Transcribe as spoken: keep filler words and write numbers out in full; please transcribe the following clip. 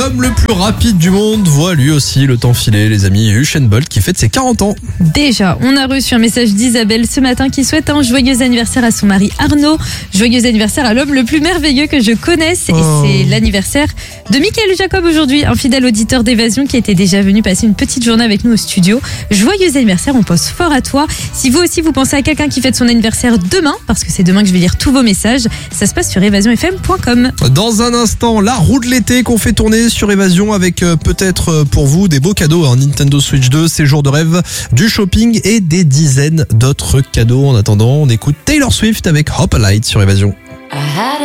L'homme le plus rapide du monde voit lui aussi le temps filer, les amis. Usain Bolt qui fête ses quarante ans. Déjà, on a reçu un message d'Isabelle ce matin qui souhaite un joyeux anniversaire à son mari Arnaud. Joyeux anniversaire à l'homme le plus merveilleux que je connaisse. Et Oh. c'est l'anniversaire de Michael Jacob aujourd'hui, un fidèle auditeur d'Évasion qui était déjà venu passer une petite journée avec nous au studio. Joyeux anniversaire, on pense fort à toi. Si vous aussi vous pensez à quelqu'un qui fête son anniversaire demain, parce que c'est demain que je vais lire tous vos messages, ça se passe sur évasion f m point com. Dans un instant, la roue de l'été qu'on fait tourner sur Évasion avec euh, peut-être euh, pour vous des beaux cadeaux. Hein. Nintendo Switch deux, séjour de rêve, du shopping et des dizaines d'autres cadeaux. En attendant, on écoute Taylor Swift avec Hop a Light sur Évasion.